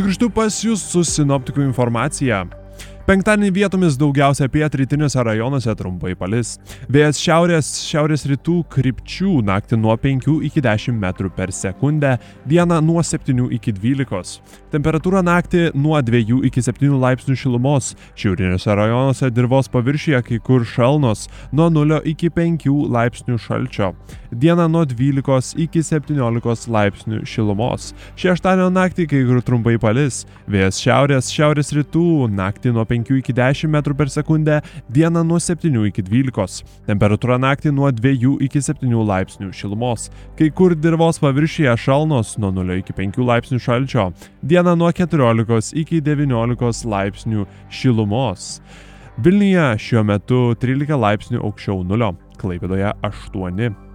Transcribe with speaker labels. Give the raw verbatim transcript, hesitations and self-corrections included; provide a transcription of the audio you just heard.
Speaker 1: Sugrįžtu pas jūs su sinoptikų informacija. Penktadienį vietomis daugiausia pietrytiniuose rajonuose trumpai palis. Vėjas šiaurės, šiaurės rytų krypčių naktį nuo penkių iki dešimt metrų per sekundę, dieną nuo septynių iki dvylikos. Temperatūra naktį nuo dviejų iki septynių laipsnių šilumos, šiauriniuose rajonuose dirvos paviršiuje kai kur šalnos, nuo nulio iki penkių laipsnių šalčio. Dieną nuo dvylikos iki septyniolikos laipsnių šilumos. Šeštadienio naktį kai kur trumpai palis. Vėjas šiaurės, šiaurės rytų naktį nuo penkių iki dešimt metrų per sekundę, dieną nuo septynių iki dvylikos. Temperatūra naktį nuo dviejų iki septynių laipsnių šilumos. Kai kur dirvos paviršiuje šalnos nuo nulio iki penkių laipsnių šalčio. Dieną nuo keturiolikos iki devyniolikos laipsnių šilumos. Vilniuje šiuo metu trylika laipsnių aukščiau nulio, Klaipėdoje aštuoni.